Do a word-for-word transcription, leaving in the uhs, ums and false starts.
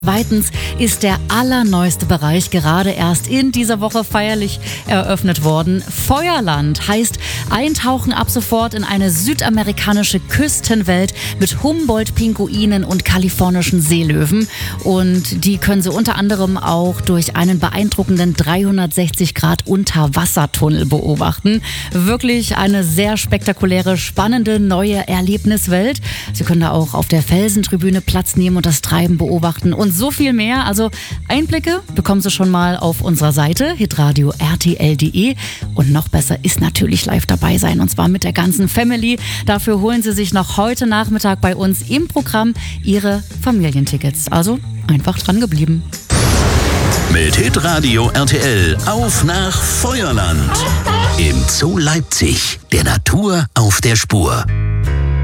Zweitens ist der allerneueste Bereich gerade erst in dieser Woche feierlich eröffnet worden. Feuerland heißt Eintauchen ab sofort in eine südamerikanische Küstenwelt mit Humboldt-Pinguinen und kalifornischen Seelöwen. Und die können Sie unter anderem auch durch einen beeindruckenden dreihundertsechzig Grad Unterwassertunnel beobachten. Wirklich eine sehr spektakuläre, spannende neue Erlebniswelt. Sie können da auch auf der Felsentribüne Platz nehmen und das Treiben beobachten und so viel mehr. Also Einblicke bekommen Sie schon mal auf unserer Seite hitradio r t l punkt d e und noch besser ist natürlich live dabei sein und zwar mit der ganzen Family. Dafür holen Sie sich noch heute Nachmittag bei uns im Programm Ihre Familientickets. Also einfach dran geblieben. Mit Hitradio R T L auf nach Feuerland. Im Zoo Leipzig, der Natur auf der Spur.